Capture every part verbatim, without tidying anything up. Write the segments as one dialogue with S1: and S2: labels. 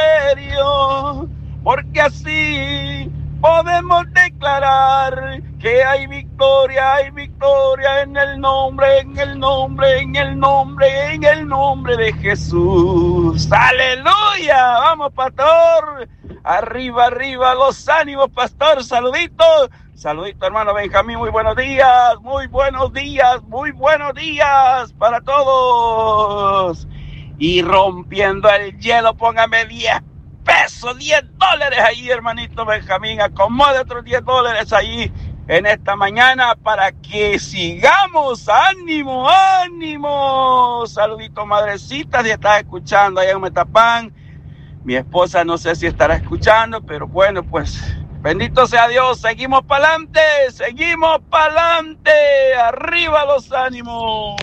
S1: misterio, porque así podemos declarar que hay victoria, hay victoria en el nombre, en el nombre, en el nombre, en el nombre de Jesús. ¡Aleluya! Vamos, pastor. Arriba, arriba, los ánimos, pastor. Saluditos. Saludito, hermano Benjamín. Muy buenos días, muy buenos días, muy buenos días para todos. Y rompiendo el hielo, póngame diez pesos, diez dólares ahí, hermanito Benjamín. Acomode otros diez dólares ahí en esta mañana para que sigamos. ¡Ánimo, ánimo! Saludito, madrecita, si estás escuchando allá en Metapán. Mi esposa no sé si estará escuchando, pero bueno, pues bendito sea Dios. Seguimos para adelante, seguimos para adelante. Arriba los ánimos.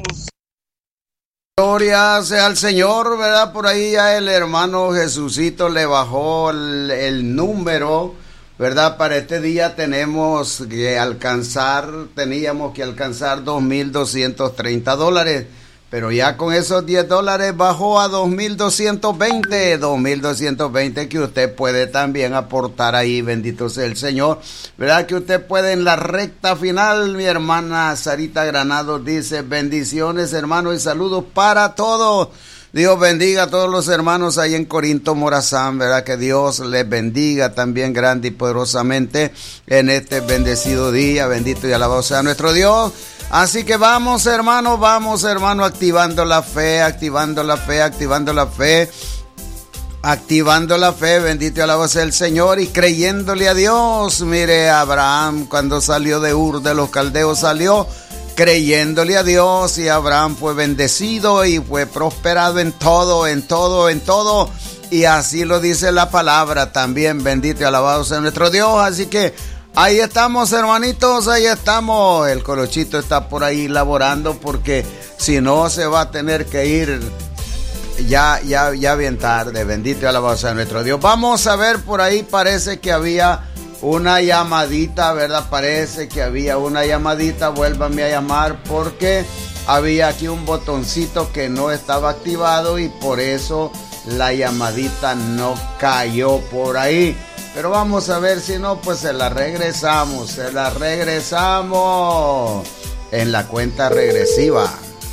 S2: Gloria sea al Señor, ¿verdad? Por ahí ya el hermano Jesucito le bajó el, el número, ¿verdad? Para este día tenemos que alcanzar, teníamos que alcanzar dos mil doscientos treinta dólares, pero ya con esos diez dólares bajó a dos mil doscientos veinte, dos mil doscientos veinte que usted puede también aportar ahí, bendito sea el Señor, ¿verdad? Que usted puede en la recta final. Mi hermana Sarita Granados dice: bendiciones, hermano, y saludos para todos. Dios bendiga a todos los hermanos ahí en Corinto Morazán, ¿verdad? Que Dios les bendiga también grande y poderosamente en este bendecido día. Bendito y alabado sea nuestro Dios. Así que vamos, hermano, vamos, hermano, activando la fe, activando la fe, activando la fe, activando la fe, bendito y alabado sea el Señor, y creyéndole a Dios. Mire, Abraham cuando salió de Ur de los Caldeos salió creyéndole a Dios, y Abraham fue bendecido y fue prosperado en todo, en todo, en todo, y así lo dice la palabra también. Bendito y alabado sea nuestro Dios. Así que ahí estamos, hermanitos, ahí estamos. El Colochito está por ahí laborando porque si no se va a tener que ir ya, ya, ya bien tarde. Bendito y alabado sea nuestro Dios. Vamos a ver por ahí, parece que había una llamadita, ¿verdad? Parece que había una llamadita. Vuélvame a llamar porque había aquí un botoncito que no estaba activado y por eso la llamadita no cayó por ahí. Pero vamos a ver, si no, pues se la regresamos, se la regresamos en la cuenta regresiva.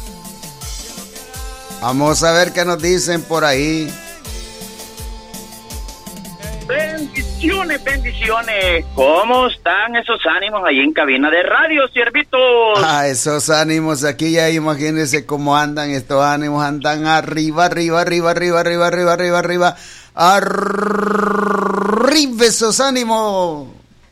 S2: Vamos a ver qué nos dicen por ahí.
S3: Bendiciones, bendiciones. ¿Cómo están esos ánimos ahí en cabina de radio, siervitos?
S2: Ah, esos ánimos aquí ya imagínense cómo andan. Estos ánimos andan arriba, arriba, arriba, arriba, arriba, arriba, arriba, arriba. Arriba esos ánimos.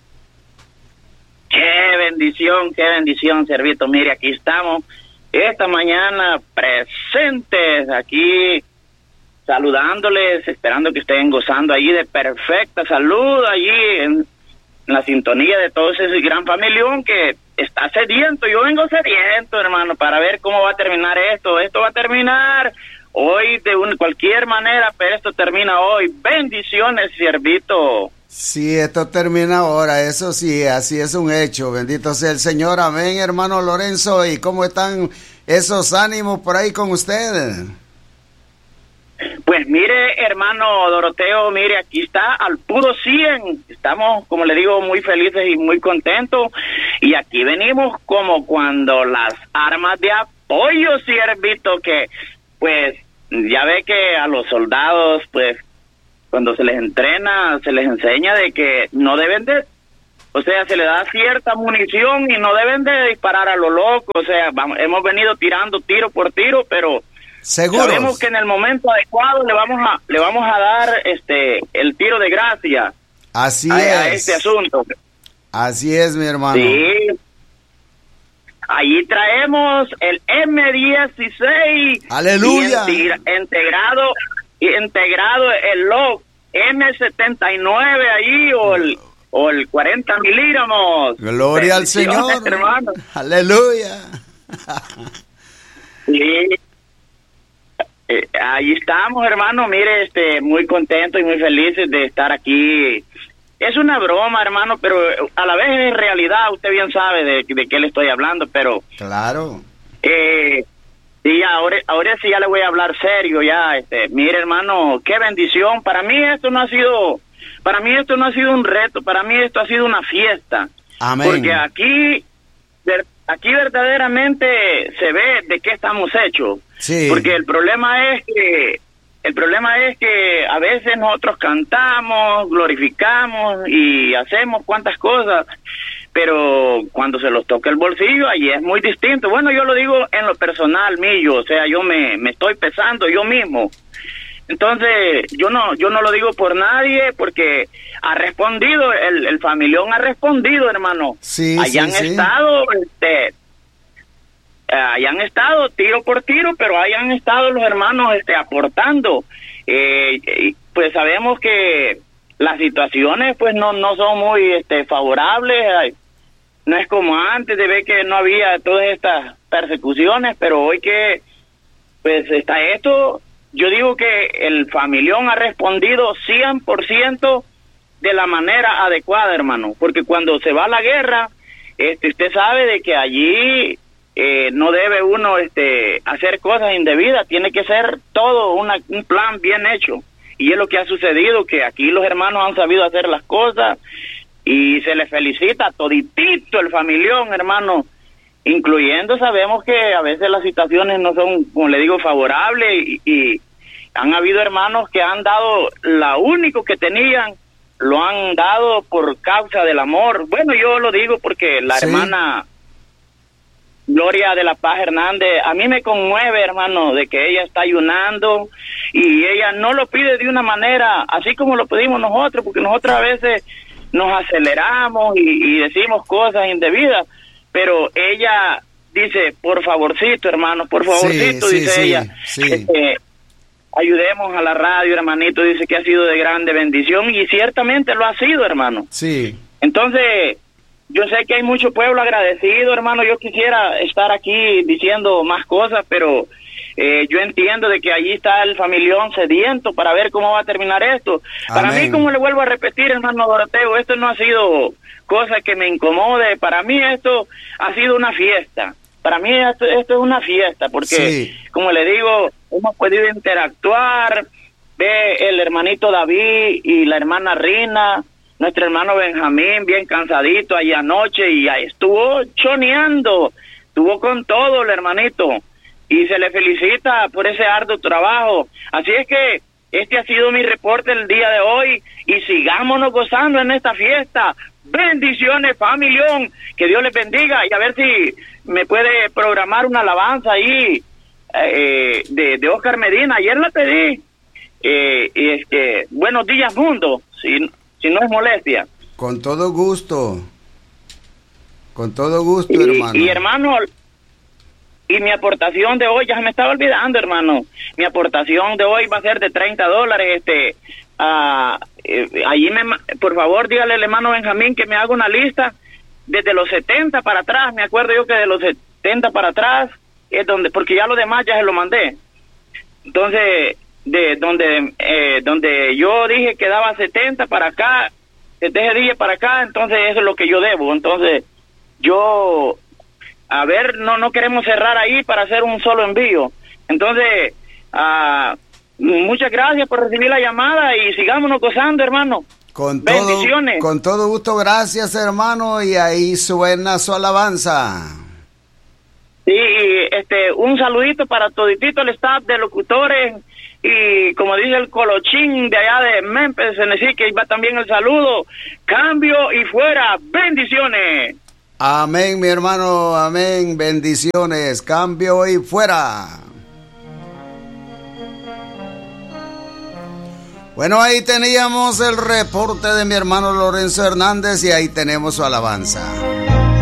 S3: Qué bendición, qué bendición, servito. Mire, aquí estamos esta mañana presentes aquí, saludándoles, esperando que estén gozando allí de perfecta salud, allí en, en la sintonía de todo ese gran familión que está sediento. Yo vengo sediento, hermano, para ver cómo va a terminar esto. Esto va a terminar hoy de un, cualquier manera, pero esto termina hoy. Bendiciones, siervito.
S2: Sí, esto termina ahora, eso sí, así es un hecho. Bendito sea el Señor, amén, hermano Lorenzo. ¿Y cómo están esos ánimos por ahí con usted?
S3: Pues mire, hermano Doroteo, mire, aquí está al puro cien. Estamos, como le digo, muy felices y muy contentos. Y aquí venimos como cuando las armas de apoyo, siervito, que pues ya ve que a los soldados, pues cuando se les entrena, se les enseña de que no deben de, o sea, se les da cierta munición y no deben de disparar a lo loco. O sea, vamos, hemos venido tirando tiro por tiro, pero
S2: ¿seguros?
S3: Sabemos que en el momento adecuado le vamos a le vamos a dar este el tiro de gracia.
S2: Así
S3: a,
S2: es.
S3: a este asunto.
S2: Así es, mi hermano.
S3: Sí. Allí traemos el eme dieciséis.
S2: Aleluya.
S3: Integra, integrado integrado el log eme setenta y nueve ahí o el o el cuarenta miligramos.
S2: Gloria al Señor,
S3: hermano.
S2: Aleluya.
S3: Sí. Eh, ahí estamos, hermano. Mire, este, muy contentos y muy felices de estar aquí. Es una broma, hermano, pero a la vez es realidad. Usted bien sabe de, de qué le estoy hablando, pero
S2: claro.
S3: Eh, Sí, ahora, ahora sí ya le voy a hablar serio ya, este, mire hermano, qué bendición, para mí esto no ha sido, para mí esto no ha sido un reto, para mí esto ha sido una fiesta.
S2: Amén.
S3: Porque aquí, aquí verdaderamente se ve de qué estamos hechos.
S2: Sí.
S3: Porque el problema es que, el problema es que a veces nosotros cantamos, glorificamos y hacemos cuantas cosas, pero cuando se los toca el bolsillo, ahí es muy distinto. Bueno, yo lo digo en lo personal mío, o sea, yo me, me estoy pesando yo mismo. Entonces, yo no yo no lo digo por nadie, porque ha respondido, el, el familión ha respondido, hermano.
S2: Sí,
S3: allá
S2: sí,
S3: han
S2: sí.
S3: estado, este, allá han estado tiro por tiro, pero ahí han estado los hermanos este, aportando. Eh, pues sabemos que las situaciones pues no, no son muy este, favorables. No es como antes de ver que no había todas estas persecuciones, pero hoy que pues está esto, yo digo que el familión ha respondido cien por ciento de la manera adecuada, hermano, porque cuando se va a la guerra, este, usted sabe de que allí eh, no debe uno este, hacer cosas indebidas, tiene que ser todo una, un plan bien hecho, y es lo que ha sucedido, que aquí los hermanos han sabido hacer las cosas, y se les felicita toditito el familión, hermano, incluyendo, sabemos que a veces las situaciones no son, como le digo, favorables, y, y han habido hermanos que han dado lo único que tenían, lo han dado por causa del amor. Bueno, yo lo digo porque la sí. hermana Gloria de la Paz Hernández, a mí me conmueve, hermano, de que ella está ayunando, y ella no lo pide de una manera así como lo pedimos nosotros, porque nosotros a veces nos aceleramos y, y decimos cosas indebidas, pero ella dice, por favorcito, hermano, por favorcito, sí, dice sí, ella,
S2: sí.
S3: Este, ayudemos a la radio, hermanito, dice que ha sido de grande bendición, y ciertamente lo ha sido, hermano.
S2: Sí.
S3: Entonces, yo sé que hay mucho pueblo agradecido, hermano, yo quisiera estar aquí diciendo más cosas, pero eh, yo entiendo de que allí está el familión sediento para ver cómo va a terminar esto. Amén. Para mí, como le vuelvo a repetir, hermano Doroteo, esto no ha sido cosa que me incomode, para mí esto ha sido una fiesta, para mí esto, esto es una fiesta, porque, sí. como le digo, hemos podido interactuar, ve el hermanito David y la hermana Rina, nuestro hermano Benjamín, bien cansadito ahí anoche, y ahí estuvo choneando, estuvo con todo el hermanito, y se le felicita por ese arduo trabajo. Así es que este ha sido mi reporte el día de hoy, y sigámonos gozando en esta fiesta. Bendiciones, familión, que Dios les bendiga, y a ver si me puede programar una alabanza ahí eh, de, de Oscar Medina. Ayer la pedí, eh, y es que, buenos días mundo, si, si no es molestia.
S2: Con todo gusto, con todo gusto,
S3: y,
S2: hermano.
S3: Y hermano, y mi aportación de hoy, ya se me estaba olvidando, hermano, mi aportación de hoy va a ser de treinta dólares, este, uh, eh, allí me, por favor, dígale al hermano Benjamín que me haga una lista desde los setenta para atrás, me acuerdo yo que de los setenta para atrás es donde, porque ya lo demás ya se lo mandé, entonces, de donde, eh, donde yo dije que daba setenta para acá, desde ese día para acá, entonces eso es lo que yo debo, entonces, yo, a ver, no, no queremos cerrar ahí para hacer un solo envío, entonces, ah, uh, muchas gracias por recibir la llamada y sigámonos gozando, hermano.
S2: Con
S3: bendiciones.
S2: Todo, con todo gusto, gracias, hermano, y ahí suena su alabanza.
S3: Sí, este, un saludito para toditito el staff de locutores, y como dice el Colochín de allá de Memphis, Tennessee, que va también el saludo. Cambio y fuera, bendiciones.
S2: Amén, mi hermano, amén, bendiciones, cambio y fuera. Bueno, ahí teníamos el reporte de mi hermano Lorenzo Hernández, y ahí tenemos su alabanza.